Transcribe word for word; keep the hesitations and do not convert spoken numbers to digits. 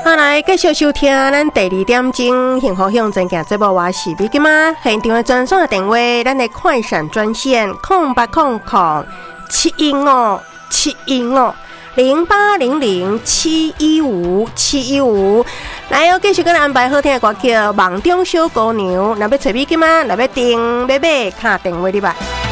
好，来继续收听咱第二点钟幸福向前行节目，我是美金妈。现场的专线的电话，咱的快闪专线空八空空七一五七一五零八零零七一五七一五。来哦，继续跟咱安排好听的歌曲《梦中小姑娘》。若要找美金妈，若要订要买，打电话入来。